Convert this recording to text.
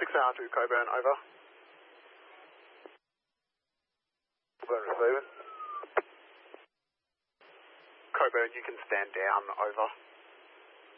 6R to Coburn, over. Coburn receiving. Coburn, you can stand down, over.